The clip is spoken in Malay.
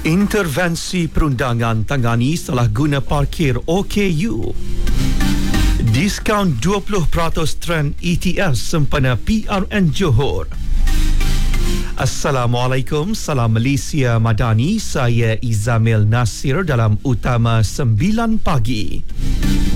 Intervensi perundangan tangani salah guna parkir OKU. Diskaun 20% trend ETS sempena PRN Johor. Assalamualaikum, salam Malaysia Madani. Saya Izamil Nasir dalam Utama 9 Pagi.